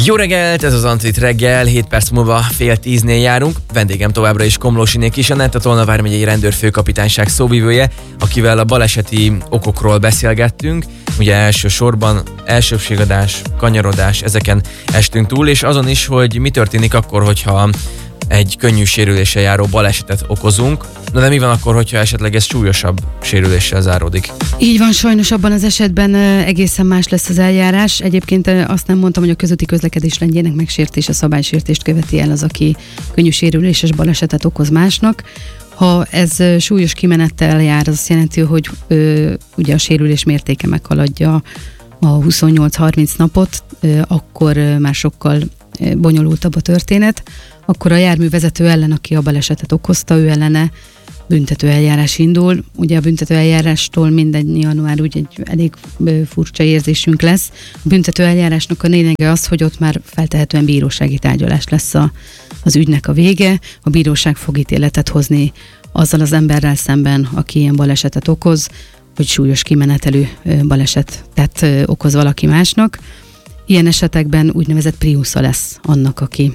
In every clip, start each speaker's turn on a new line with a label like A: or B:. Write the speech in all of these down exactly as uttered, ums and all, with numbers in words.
A: Jó reggelt, ez az Antrit reggel, hét perc múlva fél tíznél járunk. Vendégem továbbra is Komlósiné Kis Anett, a Tolna vármegyei rendőrfőkapitányság szóvivője, akivel a baleseti okokról beszélgettünk. Ugye elsősorban elsőbségadás, kanyarodás, ezeken estünk túl, és azon is, hogy mi történik akkor, hogyha egy könnyű sérüléssel járó balesetet okozunk. Na de mi van akkor, hogyha esetleg ez súlyosabb sérüléssel záródik?
B: Így van, sajnos abban az esetben egészen más lesz az eljárás. Egyébként azt nem mondtam, hogy a közúti közlekedés rendjének megsértése, szabálysértést követi el az, aki könnyű sérüléses balesetet okoz másnak. Ha ez súlyos kimenettel jár, az azt jelenti, hogy ö, ugye a sérülés mértéke meghaladja a huszonnyolc-harminc napot, ö, akkor már sokkal bonyolultabb a történet. Akkor a járművezető ellen, aki a balesetet okozta, ő ellene büntető eljárás indul. Ugye a büntető eljárástól mindannyian már úgy egy elég furcsa érzésünk lesz. A büntető eljárásnak a lényege az, hogy ott már feltehetően bírósági tárgyalás lesz a, az ügynek a vége. A bíróság fog ítéletet hozni azzal az emberrel szemben, aki ilyen balesetet okoz, hogy súlyos kimenetelű baleset, tehát okoz valaki másnak. Ilyen esetekben úgynevezett priusza lesz annak, aki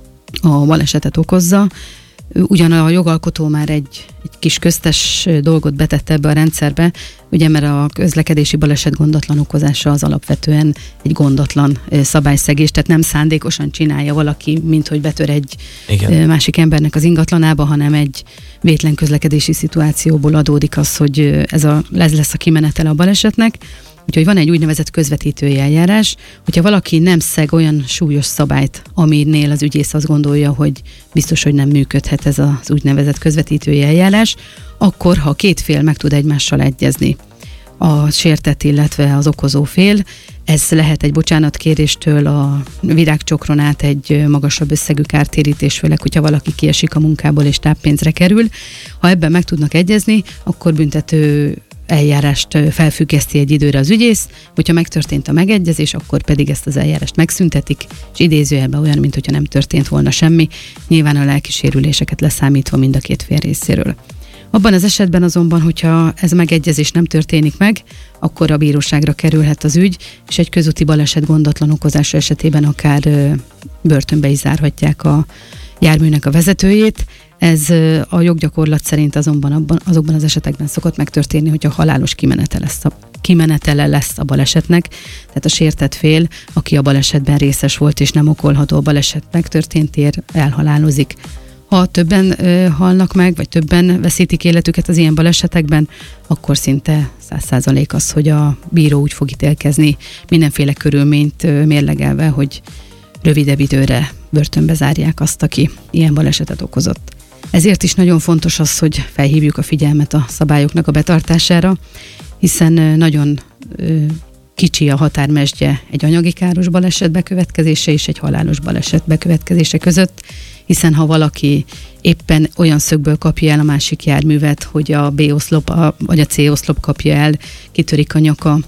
B: a balesetet okozza. Ugyan a jogalkotó már egy, egy kis köztes dolgot betette ebbe a rendszerbe, ugye mert a közlekedési baleset gondatlan okozása az alapvetően egy gondatlan szabályszegés, tehát nem szándékosan csinálja valaki, mint hogy betör egy Igen. másik embernek az ingatlanába, hanem egy vétlen közlekedési szituációból adódik az, hogy ez, a, ez lesz a kimenetele a balesetnek. Úgyhogy van egy úgynevezett közvetítői eljárás, hogyha valaki nem szeg olyan súlyos szabályt, aminél az ügyész azt gondolja, hogy biztos, hogy nem működhet ez az úgynevezett közvetítői eljárás, akkor, ha két fél meg tud egymással egyezni, a sértett, illetve az okozó fél, ez lehet egy bocsánatkéréstől a virágcsokron át egy magasabb összegű kártérítés, főleg, hogyha valaki kiesik a munkából és táppénzre kerül. Ha ebben meg tudnak egyezni, akkor büntető eljárást felfüggeszti egy időre az ügyész, hogyha megtörtént a megegyezés, akkor pedig ezt az eljárást megszüntetik, és idézőjelben olyan, mint hogyha nem történt volna semmi, nyilván a lelki sérüléseket leszámítva mind a két fél részéről. Abban az esetben azonban, hogyha ez megegyezés nem történik meg, akkor a bíróságra kerülhet az ügy, és egy közúti baleset gondatlan okozása esetében akár ö, börtönbe is zárhatják a járműnek a vezetőjét. Ez a joggyakorlat szerint azonban abban, azokban az esetekben szokott megtörténni, hogyha halálos kimenetele lesz, a, kimenetele lesz a balesetnek, tehát a sértett fél, aki a balesetben részes volt és nem okolható a baleset megtörténtér, elhalálozik. Ha többen ö, halnak meg, vagy többen veszítik életüket az ilyen balesetekben, akkor szinte száz százalék az, hogy a bíró úgy fog ítélkezni, mindenféle körülményt ö, mérlegelve, hogy rövidebb időre börtönbe zárják azt, aki ilyen balesetet okozott. Ezért is nagyon fontos az, hogy felhívjuk a figyelmet a szabályoknak a betartására, hiszen nagyon ö, kicsi a határmesdje egy anyagi káros baleset bekövetkezése és egy halálos baleset bekövetkezése között, hiszen ha valaki éppen olyan szögből kapja el a másik járművet, hogy a B-oszlop a, vagy a C-oszlop kapja el, kitörik a nyaka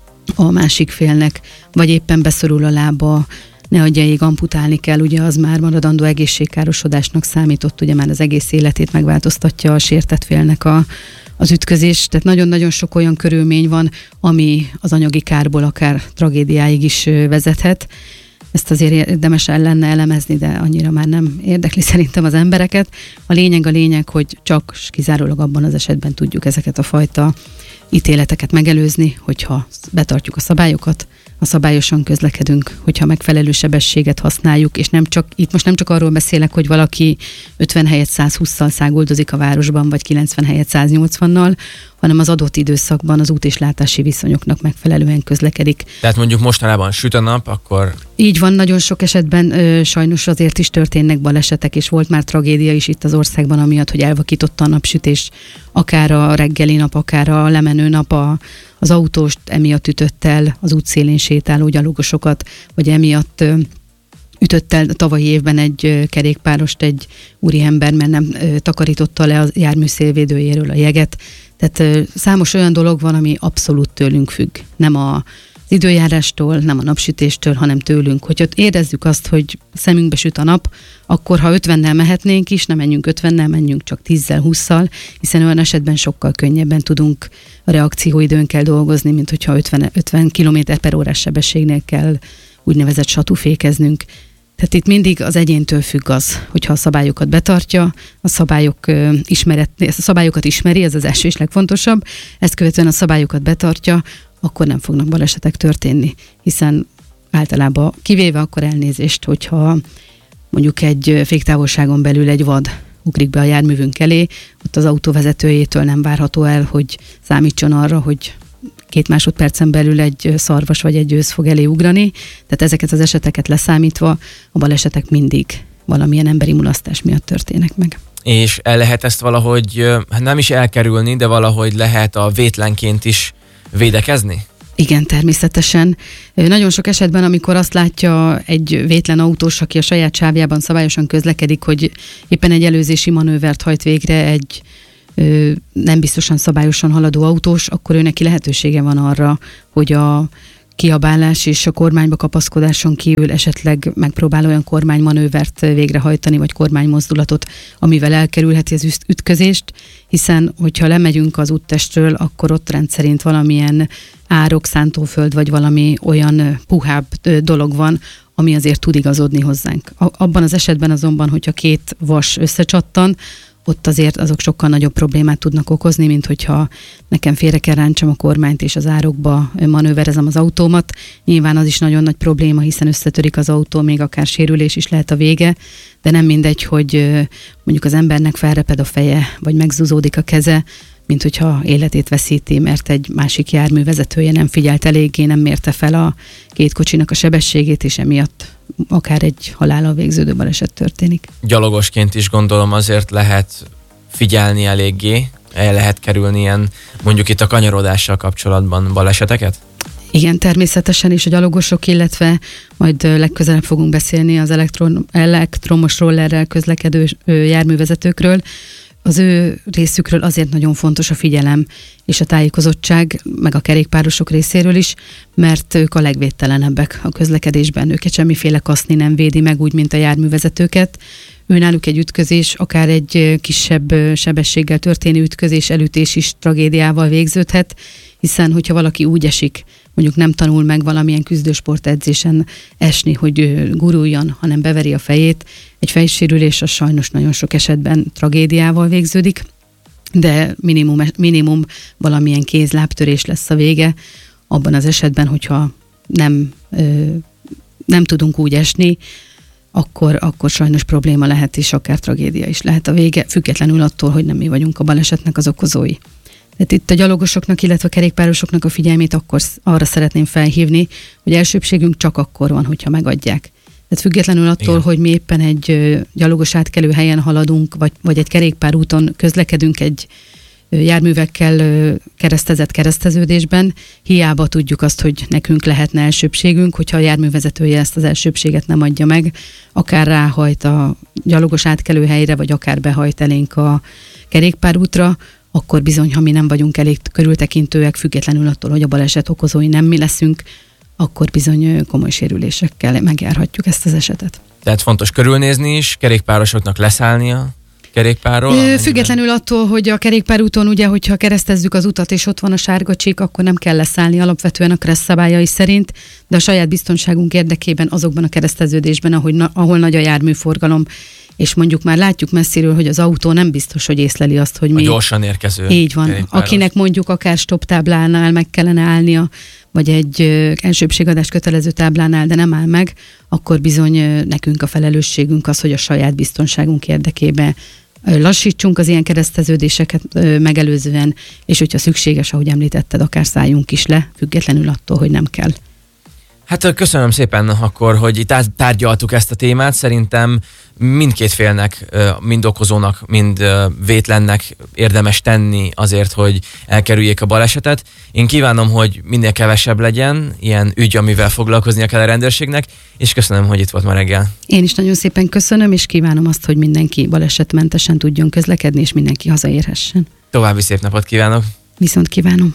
B: a másik félnek, vagy éppen beszorul a lába, ne adja ég, amputálni kell, ugye az már maradandó egészségkárosodásnak számított, ugye már az egész életét megváltoztatja a sértett félnek a, az ütközés, tehát nagyon-nagyon sok olyan körülmény van, ami az anyagi kárból akár tragédiáig is vezethet. Ezt azért érdemes lenne elemezni, de annyira már nem érdekli szerintem az embereket. A lényeg a lényeg, hogy csak kizárólag abban az esetben tudjuk ezeket a fajta ítéleteket megelőzni, hogyha betartjuk a szabályokat, ha szabályosan közlekedünk, hogyha megfelelő sebességet használjuk, és nem csak, itt most nem csak arról beszélek, hogy valaki ötven helyett száz hússzal száguldozik a városban, vagy kilencven helyett száz nyolcvannal, hanem az adott időszakban az út- és látási viszonyoknak megfelelően közlekedik.
A: Tehát mondjuk mostanában süt a nap, akkor...
B: Így van, nagyon sok esetben ö, sajnos azért is történnek balesetek, és volt már tragédia is itt az országban, amiatt, hogy elvakította a napsütés, akár a reggeli nap, akár a lemenő nap, a, az autóst emiatt ütött el az útszélén sétáló gyalogosokat, vagy emiatt ö, ütött el tavalyi évben egy ö, kerékpárost egy úriember, mert nem ö, takarította le a jármű szélvédőjéről a jeget. Tehát ö, számos olyan dolog van, ami abszolút tőlünk függ. Nem a az időjárástól, nem a napsütéstől, hanem tőlünk. Hogyha érezzük azt, hogy szemünkbe süt a nap, akkor ha ötvennel mehetnénk is, nem menjünk ötvennel, menjünk csak tízzel, hússzal, hiszen olyan esetben sokkal könnyebben tudunk a reakcióidőnkkel dolgozni, mint hogyha ötven, ötven kilométer per órás sebességnél kell úgynevezett satúfékeznünk. Tehát itt mindig az egyéntől függ az, hogyha a szabályokat betartja, a szabályok ismeret, a szabályokat ismeri, ez az első és legfontosabb, ezt követően a szabályokat betartja, akkor nem fognak balesetek történni, hiszen általában kivéve akkor elnézést, hogyha mondjuk egy féktávolságon belül egy vad ugrik be a járművünk elé, ott az autóvezetőjétől nem várható el, hogy számítson arra, hogy két másodpercen belül egy szarvas vagy egy ősz fog elé ugrani, tehát ezeket az eseteket leszámítva a balesetek mindig valamilyen emberi mulasztás miatt történnek meg.
A: És el lehet ezt valahogy, nem is elkerülni, de valahogy lehet a vétlenként is védekezni?
B: Igen, természetesen. Nagyon sok esetben, amikor azt látja egy vétlen autós, aki a saját sávjában szabályosan közlekedik, hogy éppen egy előzési manővert hajt végre egy ö, nem biztosan szabályosan haladó autós, akkor ő neki lehetősége van arra, hogy a kiabálás és a kormányba kapaszkodáson kívül esetleg megpróbál olyan kormánymanővert végrehajtani, vagy kormánymozdulatot, amivel elkerülheti az ütközést, hiszen hogyha lemegyünk az úttestről, akkor ott rendszerint valamilyen árok, szántóföld, vagy valami olyan puhább dolog van, ami azért tud igazodni hozzánk. Abban az esetben azonban, hogyha két vas összecsattan, ott azért azok sokkal nagyobb problémát tudnak okozni, mint hogyha nekem félre kell rántsam a kormányt, és az árokba manőverezem az autómat. Nyilván az is nagyon nagy probléma, hiszen összetörik az autó, még akár sérülés is lehet a vége, de nem mindegy, hogy mondjuk az embernek felreped a feje, vagy megzúzódik a keze, mint hogyha életét veszíti, mert egy másik jármű vezetője nem figyelt eléggé, nem mérte fel a két kocsinak a sebességét, és emiatt akár egy halállal végződő baleset történik.
A: Gyalogosként is gondolom azért lehet figyelni eléggé, el lehet kerülni ilyen, mondjuk itt a kanyarodással kapcsolatban baleseteket?
B: Igen, természetesen is a gyalogosok, illetve majd legközelebb fogunk beszélni az elektron, elektromos rollerrel közlekedő járművezetőkről. Az ő részükről azért nagyon fontos a figyelem és a tájékozottság, meg a kerékpárosok részéről is, mert ők a legvédtelenebbek a közlekedésben. Őket semmiféle kaszni nem védi meg, úgy, mint a járművezetőket. Őnáluk egy ütközés, akár egy kisebb sebességgel történő ütközés, elütés is tragédiával végződhet, hiszen hogyha valaki úgy esik, mondjuk nem tanul meg valamilyen küzdősport edzésen esni, hogy guruljon, hanem beveri a fejét, egy fejsérülés az sajnos nagyon sok esetben tragédiával végződik, de minimum, minimum valamilyen kéz-lábtörés lesz a vége, abban az esetben, hogyha nem, nem tudunk úgy esni, akkor, akkor sajnos probléma lehet, és akár tragédia is lehet a vége, függetlenül attól, hogy nem mi vagyunk a balesetnek az okozói. Tehát itt a gyalogosoknak, illetve a kerékpárosoknak a figyelmét akkor arra szeretném felhívni, hogy elsőbségünk csak akkor van, hogyha megadják. Tehát függetlenül attól, igen, hogy mi éppen egy gyalogos átkelő helyen haladunk, vagy, vagy egy kerékpárúton közlekedünk egy járművekkel keresztezett kereszteződésben, hiába tudjuk azt, hogy nekünk lehetne elsőbségünk, hogyha a járművezetője ezt az elsőbséget nem adja meg, akár ráhajt a gyalogos átkelő helyre, vagy akár behajt elénk a kerékpárútra, akkor bizony, ha mi nem vagyunk elég körültekintőek, függetlenül attól, hogy a baleset okozói nem mi leszünk, akkor bizony komoly sérülésekkel megjárhatjuk ezt az esetet. Tehát
A: fontos körülnézni is, kerékpárosoknak leszállnia kerékpárról?
B: Ö, függetlenül attól, hogy a kerékpárúton ugye, hogyha keresztezzük az utat, és ott van a sárga csík, akkor nem kell leszállni alapvetően a kereszt szabályai szerint, de a saját biztonságunk érdekében azokban a kereszteződésben, ahogy, na, ahol nagy a járműforgalom, és mondjuk már látjuk messziről, hogy az autó nem biztos, hogy észleli azt, hogy mi...
A: A gyorsan érkező.
B: Így van. Akinek mondjuk akár stop táblánál meg kellene állnia, vagy egy elsőbségadás kötelező táblánál, de nem áll meg, akkor bizony nekünk a felelősségünk az, hogy a saját biztonságunk érdekében lassítsunk az ilyen kereszteződéseket megelőzően, és hogyha szükséges, ahogy említetted, akár szálljunk is le, függetlenül attól, hogy nem kell.
A: Hát köszönöm szépen akkor, hogy itt tárgyaltuk ezt a témát. Szerintem mindkét félnek, mind okozónak, mind vétlennek érdemes tenni azért, hogy elkerüljék a balesetet. Én kívánom, hogy minél kevesebb legyen ilyen ügy, amivel foglalkoznia kell a rendőrségnek, és köszönöm, hogy itt volt ma reggel. Én is nagyon szépen köszönöm, és kívánom azt, hogy mindenki balesetmentesen tudjon közlekedni, és mindenki hazaérhessen. További szép napot kívánok! Viszont kívánom!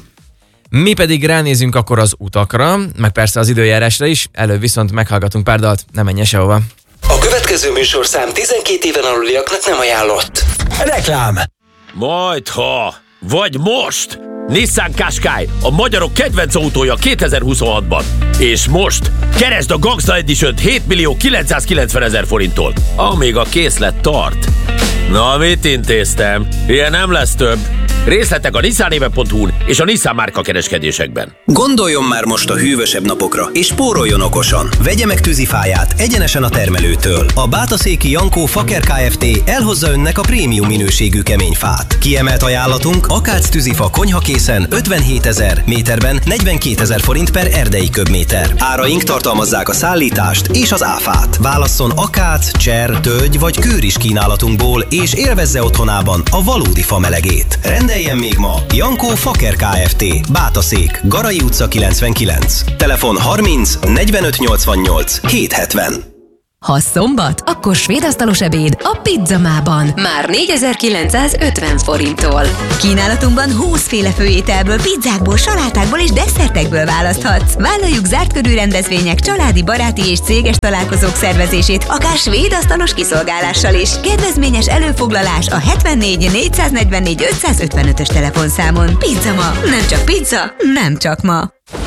A: Mi pedig ránézünk akkor az utakra, meg persze az időjárásra is, előbb viszont meghallgatunk pár dalt, ne menjen sehova.
C: A következő műsorszám tizenkét éven aluliaknak nem ajánlott. Reklám!
D: Majdha, vagy most! Nissan Qashqai, a magyarok kedvenc autója kétezer-huszonhatban. És most keresd a Gangsta Edition-t hét millió kilencszázkilencven ezer forinttól, amíg a készlet tart. Na, mit intéztem? Ilyen nem lesz több. Részletek a nissanéve pont hu-n és a Nissan márka kereskedésekben.
C: Gondoljon már most a hűvösebb napokra, és spóroljon okosan. Vegye meg tűzifáját egyenesen a termelőtől. A Bátaszéki Jankó Faker Kft. Elhozza önnek a prémium minőségű kemény fát. Kiemelt ajánlatunk akác tűzifa konyhakészen ötvenhétezer, méterben negyvenkétezer forint per erdei köbméter. Áraink tartalmazzák a szállítást és az áfát. Válasszon akác, cser, tölgy vagy kőris kínálatunkból, és élvezze otthonában a valódi fa melegét. Rendeljen még ma! Jankó Faker Kft. Bátaszék, Garai utca kilencvenkilenc. Telefon harminc negyvenöt nyolcvannyolc hétszázhetven.
E: Ha szombat, akkor svédasztalos ebéd a Pizzamában. Már négyezer-kilencszázötven forinttól. Kínálatunkban húsz féle főételből, pizzákból, salátákból és desszertekből választhatsz. Vállaljuk zárt körű rendezvények, családi, baráti és céges találkozók szervezését, akár svédasztalos kiszolgálással is. Kedvezményes előfoglalás a hetvennégy négyszáznegyvennégy ötszázötvenötös telefonszámon. Pizzama, nem csak pizza, nem csak ma.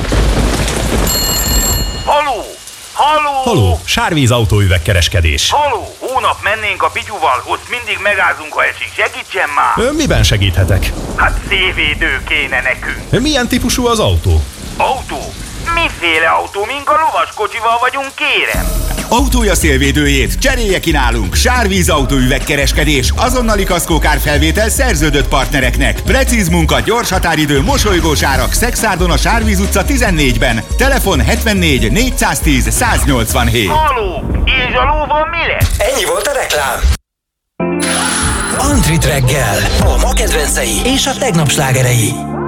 F: Haló! Haló!
G: Haló, Sárvíz autóüvegkereskedés.
F: Haló! Hónap mennénk a Pityuval, ott mindig megázunk, ha esik. Segítsen már!
G: Ön miben segíthetek?
F: Hát szélvédő kéne nekünk.
G: Milyen típusú az autó?
F: Autó? Miféle autó? Mink a lovaskocsival vagyunk, kérem?
H: Autója szélvédőjét cserélje ki nálunk. Sárvíz autóüvegkereskedés. Azonnali kaszkókárfelvétel szerződött partnereknek. Precíz munka, gyors határidő, mosolygós árak. Szexárdon a Sárvíz utca tizennégyben. Telefon hetvennégy négyszáztíz száznyolcvanhét.
F: Haló! És a lóval mi lesz?
C: Ennyi volt a reklám. Antrit reggel. A ma kedvencei és a tegnap slágerei.